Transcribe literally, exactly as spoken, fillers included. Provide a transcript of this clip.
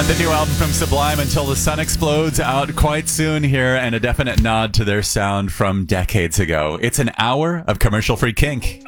got the new album from Sublime, Until the Sun Explodes, out quite soon here, and a definite nod to their sound from decades ago. It's an hour of commercial-free kink.